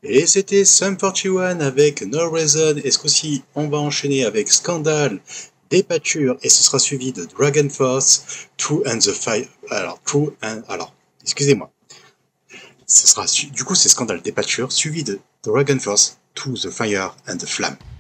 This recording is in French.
Et c'était Sum 41 avec No Reason. Et ce coup-ci, on va enchaîner avec Scandal, des pâtures, et ce sera suivi de Dragon Force, True and the Fire. Excusez-moi. Ce sera, du coup, c'est Scandal, des pâtures, suivi de Dragon Force, To the Fire and the Flame.